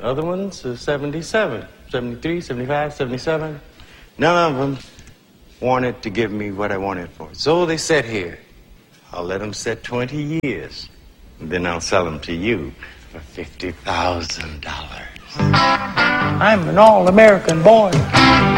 Other ones are 77, 73, 75, 77. None of them wanted to give me what I wanted for it. So they sat here. I'll let them sit 20 years. And then I'll sell them to you for $50,000. I'm an all-American boy.